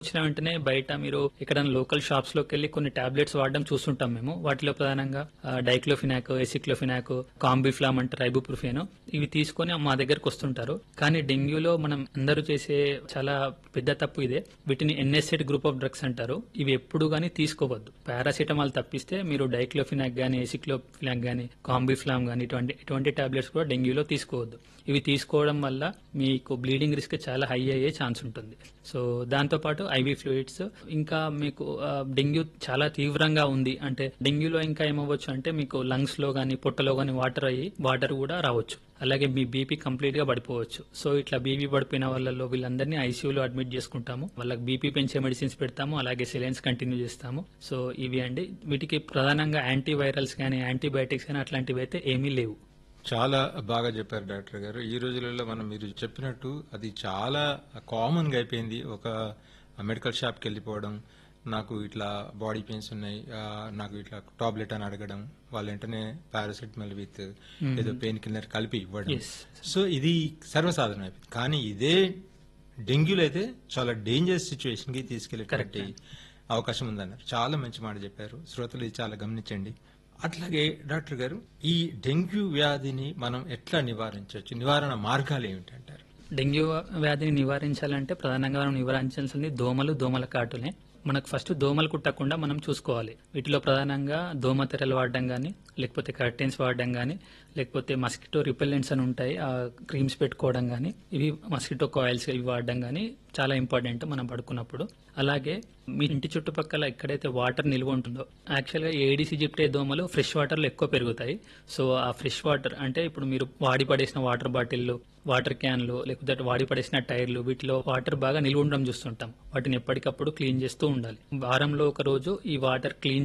వచ్చిన వెంటనే బయట మీరు ఎక్కడైనా లోకల్ షాప్స్ లోకి వెళ్ళి కొన్ని టాబ్లెట్స్ వాడడం చూస్తుంటాం మేము. వాటిలో ప్రధానంగా డైక్లోఫినాక్, ఎసిక్లోఫినాక్, కాంబిఫ్లామ్ అంటారు, ఐబుప్రొఫెన్, ఇవి తీసుకొని మా దగ్గరకు వస్తుంటారు. కానీ డెంగ్యూలో మనం అందరూ చేసే చాలా పెద్ద తప్పు ఇదే. వీటిని ఎన్ఎస్ఏడ్ గ్రూప్ ఆఫ్ డ్రగ్స్ అంటారు. ఇవి ఎప్పుడు గానీ తీసుకోవద్దు. పారాసిటమాల్ తప్పిస్తే మీరు డైక్లోఫినాక్ గానీ, ఎసిక్లోఫినాక్ గానీ, కాంబిఫ్లామ్ గానీ ఇటువంటి టాబ్లెట్స్ కూడా డెంగ్యూలో తీసుకోవద్దు. ఇవి తీసుకోవడం వల్ల మీకు బ్లీడింగ్ రిస్క్ చాలా హై అయ్యే ఛాన్స్ ఉంటుంది. సో దాంతోపాటు ఐవీ ఫ్లూయిడ్స్, ఇంకా మీకు డెంగ్యూ చాలా తీవ్రంగా ఉంది అంటే డెంగ్యూలో ఇంకా ఏమవ్వచ్చు అంటే మీకు లంగ్స్ లో గానీ పొట్టలో గానీ వాటర్ కూడా రావచ్చు. అలాగే మీ బీపీ కంప్లీట్ గా పడిపోవచ్చు. సో ఇట్లా బీపీ పడిపోయిన వాళ్ళలో వీళ్ళందరినీ ఐసీయూలో అడ్మిట్ చేసుకుంటాము. వాళ్ళకి బీపీ పెంచే మెడిసిన్స్ పెడతాము, అలాగే సెలైన్స్ కంటిన్యూ చేస్తాము. సో ఇవి అండి. వీటికి ప్రధానంగా యాంటీవైరల్స్ కానీ యాంటీబయాటిక్స్ కానీ అట్లాంటివి అయితే ఏమీ లేవు. చాలా బాగా చెప్పారు డాక్టర్ గారు. ఈ రోజులలో మీరు చెప్పినట్టు అది చాలా కామన్ గా అయిపోయింది. ఒక మెడికల్ షాప్కి వెళ్ళిపోవడం, నాకు ఇట్లా బాడీ పెయిన్స్ ఉన్నాయి, నాకు ఇట్లా టాబ్లెట్ అని అడగడం, వాళ్ళ వెంటనే పారాసిటమాల్ విత్ ఏదో పెయిన్ కిల్లర్ కలిపి ఇవ్వడం. సో ఇది సర్వసాధారణం అయిపోయింది. కానీ ఇదే డెంగ్యూలో అయితే చాలా డేంజరస్ సిచ్యువేషన్ కి తీసుకెళ్లేటువంటి అవకాశం ఉందన్నారు. చాలా మంచి మాట చెప్పారు. శ్రోతలు ఇది చాలా గమనించండి. అట్లాగే డాక్టర్ గారు, ఈ డెంగ్యూ వ్యాధిని మనం ఎట్లా నివారించవచ్చు? నివారణ మార్గాలు ఏమిటంటారు? డెంగ్యూ వ్యాధిని నివారించాలంటే ప్రధానంగా మనం నివారించాల్సింది దోమల కాటునే. మనకు ఫస్ట్ దోమలు కుట్టకుండా మనం చూసుకోవాలి. వీటిలో ప్రధానంగా దోమ తెరలు వాడడం గానీ, లేకపోతే కర్టెన్స్ వాడడం గానీ, లేకపోతే మస్కిటో రిపెల్లెంట్స్ అని ఉంటాయి, ఆ క్రీమ్స్ పెట్టుకోవడం గానీ, ఇవి మస్కిటో కాయిల్స్ ఇవి వాడడం గానీ చాలా ఇంపార్టెంట్ మనం పడుకున్నప్పుడు. అలాగే మీ ఇంటి చుట్టుపక్కల ఎక్కడైతే వాటర్ నిల్వ ఉంటుందో, యాక్చువల్ గా ఏడీస్ ఈజిప్టే దోమలు ఫ్రెష్ వాటర్ లో ఎక్కువ పెరుగుతాయి. సో ఆ ఫ్రెష్ వాటర్ అంటే ఇప్పుడు మీరు వాడి పడేసిన వాటర్ బాటిల్లు, వాటర్ క్యాన్లు, లేకపోతే వాడి పడేసిన టైర్లు, వీటిలో వాటర్ బాగా నిల్వ ఉండడం చూస్తుంటాం. వాటిని ఎప్పటికప్పుడు క్లీన్ చేస్తూ ఉండాలి. వారంలో ఒక రోజు ఈ వాటర్ క్లీన్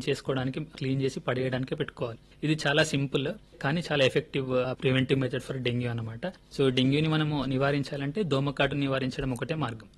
చేసి పడేయడానికి పెట్టుకోవాలి. ఇది చాలా సింపుల్ కానీ చాలా effective preventive method for dengue అన్నమాట. సో డెంగ్యూని మనము నివారించాలంటే దోమకాటు నివారించడం ఒకటే మార్గం.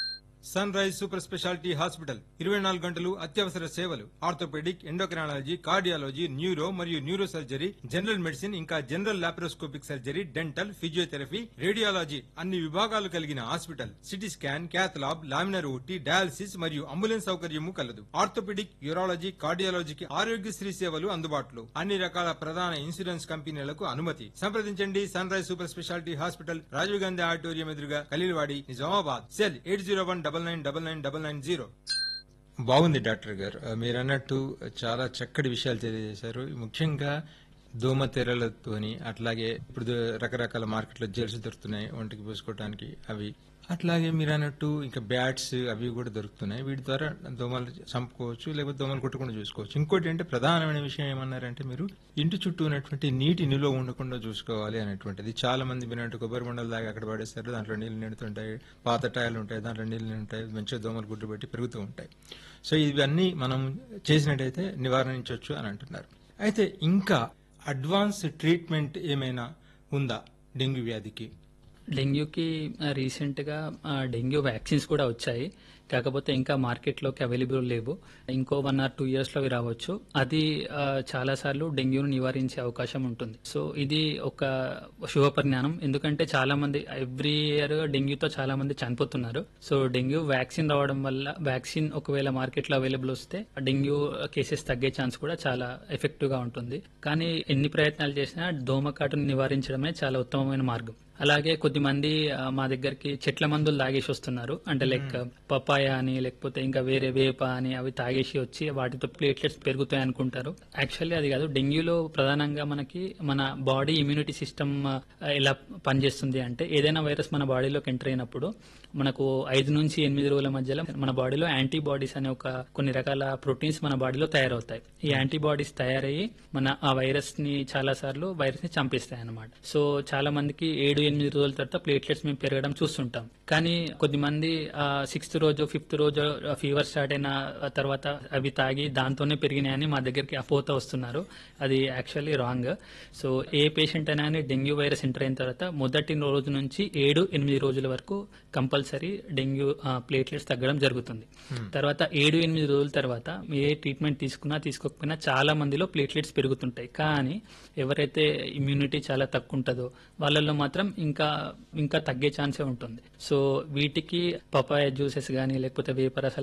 Sun rise super speciality hospital 24 గంటలు అత్యవసర సేవలు, ఆర్థోపెడిక్, ఎండోక్రైనాలజీ, కార్డియాలజీ, న్యూరో మరియు న్యూరో సర్జరీ, జనరల్ మెడిసిన్, ఇంకా general laparoscopic surgery, dental, physiotherapy, radiology అన్ని విభాగాలు కలిగిన hospital. CT scan, cath lab, laminar OT, dialysis మరియు అంబులెన్స్ సౌకర్యము కలదు. ఆర్థోపెడిక్, యూరాలజీ, కార్డియాలజీకి ఆరోగ్యశ్రీ సేవలు అందుబాటులో. అన్ని రకాల ప్రధాన ఇన్సూరెన్స్ కంపెనీలకు అనుమతి. సంప్రదించండి sun rise super speciality hospital, Rajiv Gandhi auditorium ఎదురుగా, ఖలీల్వాడి, నిజామాబాద్. సెల్ 80199990. బాగుంది డాక్టర్ గారు. మీరు అన్నట్టు చాలా చక్కటి విషయాలు తెలియజేశారు. ముఖ్యంగా దోమ తెరలతోని, అట్లాగే ఇప్పుడు రకరకాల మార్కెట్లో జెల్స్ దొరుకుతున్నాయి ఒంటికి పూసుకోవడానికి, అవి అట్లాగే మీరు అన్నట్టు ఇంకా బ్యాట్స్ అవి కూడా దొరుకుతున్నాయి. వీటి ద్వారా దోమలు చంపుకోవచ్చు, లేకపోతే దోమలు కొట్టకుండా చూసుకోవచ్చు. ఇంకోటి అంటే ప్రధానమైన విషయం ఏమన్నారంటే, మీరు ఇంటి చుట్టూ ఉన్నటువంటి నీటి నిల్వ ఉండకుండా చూసుకోవాలి అనేటువంటిది. చాలా మంది విన్నట్టు కొబ్బరి మండలు దాకా అక్కడ పడేస్తారు, దాంట్లో నీళ్లు నిండుతుంటాయి, పాత టైర్లు ఉంటాయి, దాంట్లో నీళ్లు నిండుంటాయి, మంచిగా దోమలు గుడ్డు పెట్టి పెరుగుతూ ఉంటాయి. సో ఇవన్నీ మనం చేసినట్టయితే నివారించవచ్చు అని అంటున్నారు. అయితే ఇంకా అడ్వాన్స్ ట్రీట్మెంట్ ఏమైనా ఉందా డెంగ్యూ వ్యాధికి? డెంగ్యూకి రీసెంట్ గా డెంగ్యూ వ్యాక్సిన్స్ కూడా వచ్చాయి. కాకపోతే ఇంకా మార్కెట్లోకి అవైలబుల్ లేవు. ఇంకో 1 or 2 years లో అవి రావచ్చు. అది చాలా సార్లు డెంగ్యూను నివారించే అవకాశం ఉంటుంది. సో ఇది ఒక శుభ పరిణామం. ఎందుకంటే చాలా మంది ఎవ్రీ ఇయర్ డెంగ్యూతో చాలా మంది చనిపోతున్నారు. సో డెంగ్యూ వ్యాక్సిన్ రావడం వల్ల, వ్యాక్సిన్ ఒకవేళ మార్కెట్లో అవైలబుల్ వస్తే డెంగ్యూ కేసెస్ తగ్గే ఛాన్స్ కూడా చాలా ఎఫెక్టివ్ గా ఉంటుంది. కానీ ఎన్ని ప్రయత్నాలు చేసినా దోమకాటును నివారించడమే చాలా ఉత్తమమైన మార్గం. అలాగే కొద్దిమంది మా దగ్గరికి చెట్ల మందులు తాగేసి వస్తున్నారు. అంటే లైక్ పపాయ అని, లేకపోతే ఇంకా వేరే వేప అని, అవి తాగేసి వచ్చి వాటితో ప్లేట్లెట్స్ పెరుగుతాయి అనుకుంటారు. యాక్చువల్లీ అది కాదు. డెంగ్యూలో ప్రధానంగా మన బాడీ ఇమ్యూనిటీ సిస్టమ్ ఎలా పనిచేస్తుంది అంటే, ఏదైనా వైరస్ మన బాడీలోకి ఎంటర్ అయినప్పుడు మనకు 5 నుంచి 8 రోజుల మధ్యలో మన బాడీలో యాంటీబాడీస్ అనే కొన్ని రకాల ప్రోటీన్స్ మన బాడీలో తయారవుతాయి. ఈ యాంటీబాడీస్ తయారయ్యి ఆ వైరస్ ని చంపేస్తాయి అన్నమాట. సో చాలా మందికి 7-8 రోజుల తర్వాత ప్లేట్లెట్స్ మేము పెరగడం చూస్తుంటాం. కానీ కొద్దిమంది 6th రోజు 5th రోజు ఫీవర్ స్టార్ట్ అయిన తర్వాత అవి తాగి దాంతోనే పెరిగినాయని మా దగ్గరికి అపోత వస్తున్నారు. అది యాక్చువల్లీ రాంగ్. సో ఏ పేషెంట్ అయినా డెంగ్యూ వైరస్ ఎంటర్ అయిన తర్వాత మొదటి రోజు నుంచి 7-8 రోజుల వరకు కంపల్సరీ డెంగ్యూ ప్లేట్లెట్స్ తగ్గడం జరుగుతుంది. తర్వాత 7-8 రోజుల తర్వాత ఏ ట్రీట్మెంట్ తీసుకోకపోయినా చాలా మందిలో ప్లేట్లెట్స్ పెరుగుతుంటాయి. కానీ ఎవరైతే ఇమ్యూనిటీ చాలా తక్కువ ఉంటుందో వాళ్ళల్లో మాత్రం ఇంకా ఇంకా తగ్గే ఛాన్సే ఉంటుంది. సో వీటికి పపాయ జ్యూసెస్ గానీ లేకపోతే వేపరసాలు